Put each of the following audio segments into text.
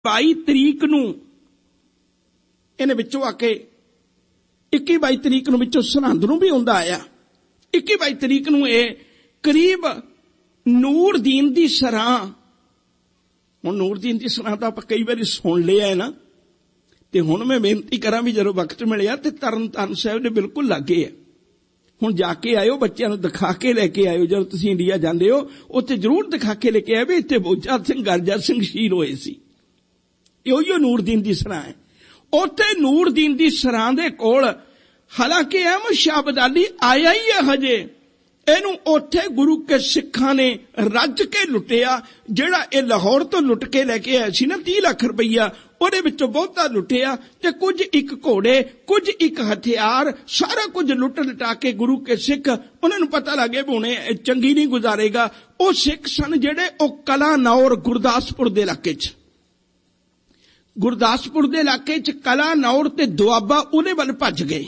22 ਤਰੀਕ ਨੂੰ ਇਹਨੇ ਵਿੱਚੋਂ ਆ ਕੇ 21-22 ਤਰੀਕ ਨੂੰ ਵਿੱਚੋਂ ਸਰਹੰਦ ਨੂੰ ਵੀ ਆਉਂਦਾ ਆਇਆ। 21-22 ਤਰੀਕ ਨੂੰ ਇਹ ਕਰੀਬ ਨੂਰਦੀਨ ਦੀ ਸਰਾਂ, ਹੁਣ ਨੂਰਦੀਨ ਦੀ ਸਰਾਂ ਤਾਂ ਆਪਾਂ ਕਈ ਵਾਰੀ ਸੁਣ ਲਿਆ ਹੈ ਨਾ, ਤੇ ਹੁਣ ਮੈਂ ਬੇਨਤੀ ਕਰਾਂ ਵੀ ਜਦੋਂ ਵਕਤ ਮਿਲਿਆ ਤੇ ਤਰਨਤਾਰਨ ਸਾਹਿਬ ਦੇ ਬਿਲਕੁਲ ਲਾਗੇ ਹੈ। ਹੁਣ ਜਾ ਕੇ ਆਇਓ, ਬੱਚਿਆਂ ਨੂੰ ਦਿਖਾ ਕੇ ਲੈ ਕੇ ਆਇਓ। ਜਦੋਂ ਤੁਸੀਂ ਇੰਡੀਆ ਜਾਂਦੇ ਹੋ ਉੱਥੇ ਜ਼ਰੂਰ ਦਿਖਾ ਕੇ ਲੈ ਕੇ ਆਇਓ ਵੀ ਇੱਥੇ ਬੋਝਾ ਸਿੰਘ ਗਰਜਾ ਸਿੰਘ ਸ਼ਹੀਦ ਹੋਏ ਸੀ। ਇਹੋ ਨੂਰਦੀਨ ਦੀ ਸਰਾਂ ਹੈ। ਉੱਥੇ ਨੂਰਦੀਨ ਦੀ ਸਰਾਂ ਦੇ ਕੋਲ ਹਾਲਾਂਕਿ ਅਹਿਮਦ ਸ਼ਾਹ ਅਬਦਾਲੀ ਆਇਆ ਹੀ ਹੈ ਹਜੇ, ਇਹਨੂੰ ਉੱਥੇ ਗੁਰੂ ਕੇ ਸਿੱਖਾਂ ਨੇ ਰੱਜ ਕੇ ਲੁੱਟਿਆ। ਜਿਹੜਾ ਇਹ ਲਾਹੌਰ ਤੋਂ ਲੁੱਟ ਕੇ ਲੈ ਕੇ ਆਇਆ ਸੀ ਨਾ 30 ਲੱਖ ਰੁਪਈਆ, ਉਹਦੇ ਵਿੱਚੋਂ ਬਹੁਤਾ ਲੁੱਟਿਆ ਤੇ ਕੁਝ ਇੱਕ ਘੋੜੇ, ਕੁਝ ਇੱਕ ਹਥਿਆਰ, ਸਾਰਾ ਕੁਝ ਲੁੱਟ ਲਟਾ ਕੇ ਗੁਰੂ ਕੇ ਸਿੱਖ, ਉਹਨਾਂ ਨੂੰ ਪਤਾ ਲੱਗੇ ਵੀ ਹੁਣੇ ਚੰਗੀ ਨਹੀਂ ਗੁਜ਼ਾਰੇਗਾ। ਉਹ ਸਿੱਖ ਸਨ ਜਿਹੜੇ ਉਹ ਕਲਾਨੌਰ ਗੁਰਦਾਸਪੁਰ ਦੇ ਇਲਾਕੇ 'ਚ, ਗੁਰਦਾਸਪੁਰ ਦੇ ਇਲਾਕੇ 'ਚ ਕਲਾਨੌਰ ਤੇ ਦੁਆਬਾ ਉਹਦੇ ਵੱਲ ਭੱਜ ਗਏ।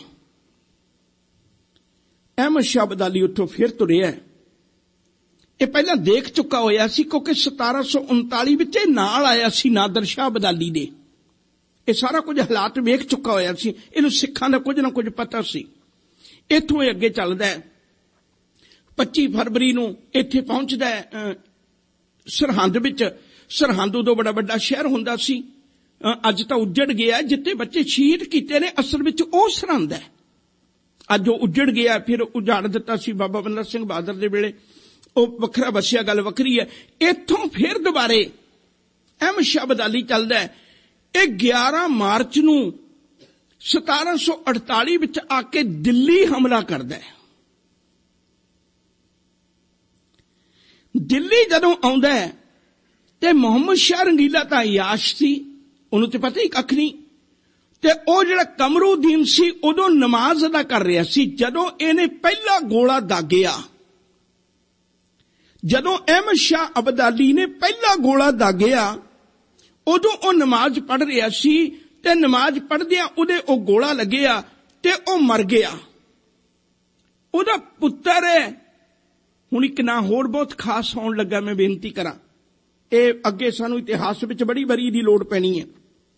ਅਹਿਮਦ ਸ਼ਾਹ ਅਬਦਾਲੀ ਉੱਥੋਂ ਫਿਰ ਤੁਰਿਆ। ਇਹ ਪਹਿਲਾਂ ਦੇਖ ਚੁੱਕਾ ਹੋਇਆ ਸੀ ਕਿਉਂਕਿ 1739 ਵਿੱਚ ਇਹ ਨਾਲ ਆਇਆ ਸੀ ਨਾਦਰ ਸ਼ਾਹ ਅਬਦਾਲੀ ਦੇ। ਇਹ ਸਾਰਾ ਕੁਝ ਹਾਲਾਤ ਵੇਖ ਚੁੱਕਾ ਹੋਇਆ ਸੀ, ਇਹਨੂੰ ਸਿੱਖਾਂ ਦਾ ਕੁਝ ਨਾ ਕੁਝ ਪਤਾ ਸੀ। ਇੱਥੋਂ ਇਹ ਅੱਗੇ ਚੱਲਦਾ ਹੈ। 25 ਫਰਵਰੀ ਨੂੰ ਇੱਥੇ ਪਹੁੰਚਦਾ ਹੈ ਸਰਹੰਦ ਵਿੱਚ। ਸਰਹੰਦ ਉਦੋਂ ਬੜਾ ਵੱਡਾ ਸ਼ਹਿਰ ਹੁੰਦਾ ਸੀ, ਅੱਜ ਤਾਂ ਉੱਜੜ ਗਿਆ। ਜਿੱਥੇ ਬੱਚੇ ਸ਼ਹੀਦ ਕੀਤੇ ਨੇ ਅਸਲ ਵਿੱਚ ਉਹ ਸਰਹੰਦ ਹੈ। ਅੱਜ ਉਹ ਉੱਜੜ ਗਿਆ, ਫਿਰ ਉਜਾੜ ਦਿੱਤਾ ਸੀ ਬਾਬਾ ਬੰਦਾ ਸਿੰਘ ਬਹਾਦਰ ਦੇ ਵੇਲੇ, ਉਹ ਵੱਖਰਾ ਵਸਿਆ, ਗੱਲ ਵੱਖਰੀ ਹੈ। ਇੱਥੋਂ ਫਿਰ ਦੁਬਾਰੇ ਅਹਿਮਦ ਸ਼ਾਹ ਅਬਦਾਲੀ ਚੱਲਦਾ ਹੈ। ਇਹ 11 ਮਾਰਚ ਨੂੰ 1748 ਵਿੱਚ ਆ ਕੇ ਦਿੱਲੀ ਹਮਲਾ ਕਰਦਾ ਹੈ। ਦਿੱਲੀ ਜਦੋਂ ਆਉਂਦਾ ਹੈ ਤੇ ਮੁਹੰਮਦ ਸ਼ਾਹ ਰੰਗੀਲਾ ਤਾਂ ਯਾਸ਼ ਸੀ, ਉਹਨੂੰ ਤੇ ਪਤਾ ਹੀ ਕੱਖ ਨਹੀਂ। ਤੇ ਉਹ ਜਿਹੜਾ ਕਮਰੂਦੀਨ ਸੀ ਉਦੋਂ ਨਮਾਜ਼ ਅਦਾ ਕਰ ਰਿਹਾ ਸੀ। ਜਦੋਂ ਇਹਨੇ ਪਹਿਲਾ ਗੋਲਾ ਦਾਗਿਆ, ਜਦੋਂ ਅਹਿਮਦ ਸ਼ਾਹ ਅਬਦਾਲੀ ਨੇ ਪਹਿਲਾ ਗੋਲਾ ਦਾਗਿਆ, ਉਦੋਂ ਉਹ ਨਮਾਜ਼ ਪੜ੍ਹ ਰਿਹਾ ਸੀ ਤੇ ਨਮਾਜ਼ ਪੜ੍ਹਦਿਆਂ ਉਹਦੇ ਉਹ ਗੋਲਾ ਲੱਗਿਆ ਤੇ ਉਹ ਮਰ ਗਿਆ। ਉਹਦਾ ਪੁੱਤਰ ਹੈ। ਹੁਣ ਇੱਕ ਨਾਂ ਹੋਰ ਬਹੁਤ ਖਾਸ ਆਉਣ ਲੱਗਾ, ਮੈਂ ਬੇਨਤੀ ਕਰਾਂ, ਇਹ ਅੱਗੇ ਸਾਨੂੰ ਇਤਿਹਾਸ ਵਿੱਚ ਬੜੀ ਵਾਰੀ ਦੀ ਲੋੜ ਪੈਣੀ ਹੈ।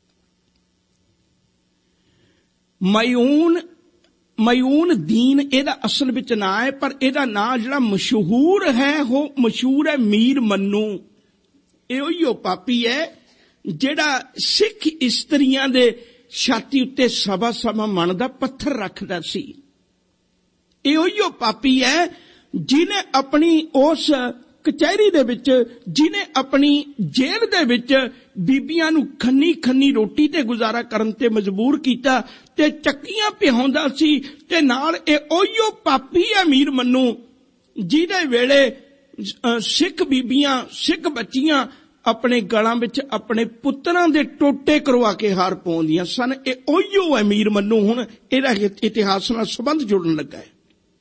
ਮਯੂਨ ਦੀਨ ਇਹਦਾ ਅਸਲ ਵਿੱਚ ਨਾਂ ਹੈ, ਪਰ ਇਹਦਾ ਨਾਂ ਜਿਹੜਾ ਮਸ਼ਹੂਰ ਹੈ ਉਹ ਮਸ਼ਹੂਰ ਹੈ ਮੀਰ ਮੰਨੂ। ਇਹੋ ਹੀ ਉਹ ਪਾਪੀ ਹੈ ਜਿਹੜਾ ਸਿੱਖ ਇਸਤਰੀਆਂ ਦੇ ਛਾਤੀ ਉੱਤੇ ਸਵਾ ਸਵਾ ਮਣ ਦਾ ਪੱਥਰ ਰੱਖਦਾ ਸੀ। ਇਹੋ ਹੀ ਉਹ ਪਾਪੀ ਹੈ ਜਿਹਨੇ ਆਪਣੀ ਉਸ ਕਚਹਿਰੀ ਦੇ ਵਿੱਚ, ਜਿਹਨੇ ਆਪਣੀ ਜੇਲ੍ਹ ਦੇ ਵਿੱਚ ਬੀਬੀਆਂ ਨੂੰ ਖੰਨੀ ਖੰਨੀ ਰੋਟੀ ਤੇ ਗੁਜ਼ਾਰਾ ਕਰਨ ਤੇ ਮਜਬੂਰ ਕੀਤਾ ਤੇ ਚੱਕੀਆਂ ਪਿਹਾਉਂਦਾ ਸੀ। ਤੇ ਨਾਲ ਇਹ ਉਹੀਓ ਪਾਪੀ ਹੈ ਮੀਰ ਮੰਨੂ ਜਿਹਦੇ ਵੇਲੇ ਸਿੱਖ ਬੀਬੀਆਂ, ਸਿੱਖ ਬੱਚੀਆਂ ਆਪਣੇ ਗਲਾਂ ਵਿੱਚ ਆਪਣੇ ਪੁੱਤਰਾਂ ਦੇ ਟੋਟੇ ਕਰਵਾ ਕੇ ਹਾਰ ਪਾਉਂਦੀਆਂ ਸਨ। ਇਹ ਉਹੀਓ ਹੈ ਮੀਰ ਮੰਨੂ। ਹੁਣ ਇਹਦਾ ਇਤਿਹਾਸ ਨਾਲ ਸੰਬੰਧ ਜੁੜਨ ਲੱਗਾ ਹੈ।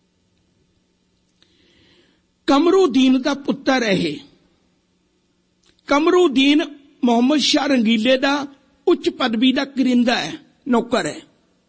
ਕਮਰੂਦੀਨ ਦਾ ਪੁੱਤਰ ਹੈ ਇਹ। ਕਮਰੂਦੀਨ ਮੁਹੰਮਦ ਸ਼ਾਹ ਰੰਗੀਲੇ ਦਾ ਉੱਚ ਪਦਵੀ ਦਾ ਕਰਿੰਦਾ ਹੈ, ਨੌਕਰ ਹੈ।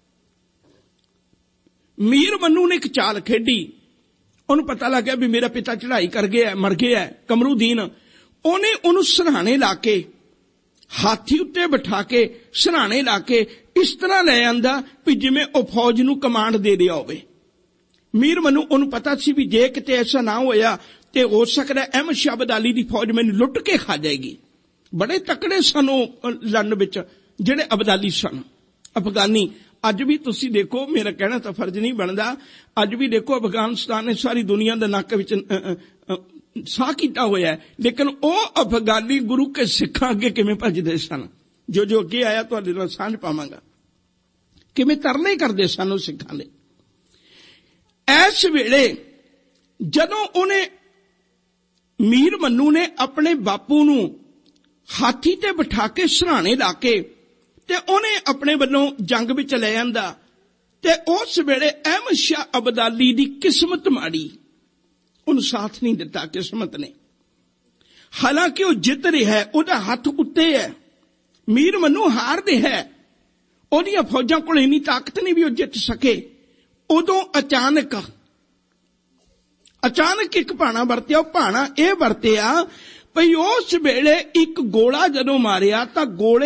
ਮੀਰ ਮੰਨੂ ਨੇ ਇੱਕ ਚਾਲ ਖੇਡੀ। ਉਹਨੂੰ ਪਤਾ ਲੱਗ ਗਿਆ ਵੀ ਮੇਰਾ ਪਿਤਾ ਚੜ੍ਹਾਈ ਕਰ ਗਿਆ, ਮਰ ਗਿਆ ਕਮਰੂਦੀਨ। ਉਹਨੇ ਉਹਨੂੰ ਸਿਰਹਾਣੇ ਲਾ ਕੇ, ਹਾਥੀ ਉੱਤੇ ਬਿਠਾ ਕੇ ਸਿਰਹਾਣੇ ਲਾ ਕੇ ਇਸ ਤਰ੍ਹਾਂ ਲੈ ਆਂਦਾ ਵੀ ਜਿਵੇਂ ਉਹ ਫੌਜ ਨੂੰ ਕਮਾਂਡ ਦੇ ਰਿਹਾ ਹੋਵੇ। ਮੀਰ ਮੰਨੂ ਉਹਨੂੰ ਪਤਾ ਸੀ ਵੀ ਜੇ ਕਿਤੇ ਐਸਾ ਨਾ ਹੋਇਆ ਤੇ ਹੋ ਸਕਦਾ ਅਹਿਮਦ ਸ਼ਾਹ ਅਬਦਾਲੀ ਦੀ ਫੌਜ ਮੈਨੂੰ ਲੁੱਟ ਕੇ ਖਾ ਜਾਏਗੀ। ਬੜੇ ਤਕੜੇ ਸਨ ਉਹ ਲੜਨ ਵਿੱਚ ਜਿਹੜੇ ਅਬਦਾਲੀ ਸਨ, ਅਫਗਾਨੀ। ਅੱਜ ਵੀ ਤੁਸੀਂ ਦੇਖੋ, ਮੇਰਾ ਕਹਿਣਾ ਤਾਂ ਫਰਜ਼ ਨਹੀਂ ਬਣਦਾ, ਅੱਜ ਵੀ ਦੇਖੋ ਅਫਗਾਨਿਸਤਾਨ ਨੇ ਸਾਰੀ ਦੁਨੀਆ ਦੇ ਨੱਕ ਵਿੱਚ ਸਾਹ ਕੀਤਾ ਹੋਇਆ ਹੈ, ਲੇਕਿਨ ਉਹ ਅਫਗਾਨੀ ਗੁਰੂ ਕੇ ਸਿੱਖਾਂ ਅੱਗੇ ਕਿਵੇਂ ਭੱਜਦੇ ਸਨ। ਜੋ ਅੱਗੇ ਆਇਆ ਤੁਹਾਡੇ ਨਾਲ ਸਾਂਝ ਪਾਵਾਂਗਾ, ਕਿਵੇਂ ਤਰਲੇ ਕਰਦੇ ਸਨ ਉਹ ਸਿੱਖਾਂ ਦੇ। ਇਸ ਵੇਲੇ ਜਦੋਂ ਉਹਨੇ ਮੀਰ ਮੰਨੂ ਨੇ ਆਪਣੇ ਬਾਪੂ ਨੂੰ ਹਾਥੀ ਤੇ ਬਿਠਾ ਕੇ ਸਿਰਹਾਣੇ ਲਾ ਕੇ ਤੇ ਉਹਨੇ ਆਪਣੇ ਵੱਲੋਂ ਜੰਗ ਵਿੱਚ ਲੈ ਆਂਦਾ, ਤੇ ਉਸ ਵੇਲੇ ਅਹਿਮਦ ਸ਼ਾਹ ਅਬਦਾਲੀ ਦੀ ਕਿਸਮਤ ਮਾੜੀ, ਉਹਨੂੰ ਸਾਥ ਨਹੀਂ ਦਿੱਤਾ ਕਿਸਮਤ ਨੇ। ਹਾਲਾਂਕਿ ਉਹ ਜਿੱਤ ਰਿਹਾ, ਉਹਦਾ ਹੱਥ ਉੱਤੇ ਹੈ। ਮੀਰ ਮੰਨੂ ਹਾਰ ਰਿਹਾ ਹੈ, ਉਹਦੀਆਂ ਫੌਜਾਂ ਕੋਲ ਇੰਨੀ ਤਾਕਤ ਨਹੀਂ ਵੀ ਉਹ ਜਿੱਤ ਸਕੇ। ਉਦੋਂ ਅਚਾਨਕ ਇੱਕ ਭਾਣਾ ਵਰਤਿਆ। ਉਹ ਭਾਣਾ ਇਹ ਵਰਤਿਆ ਭਈ ਉਸ ਵੇਲੇ ਇੱਕ ਗੋਲਾ ਜਦੋਂ ਮਾਰਿਆ ਤਾਂ ਗੋਲੇ